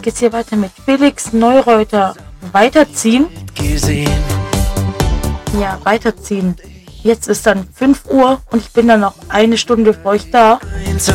geht's hier weiter mit Felix Neureuter. Weiterziehen? Ja, weiterziehen. Jetzt ist dann 5 Uhr und ich bin dann noch eine Stunde für euch da. So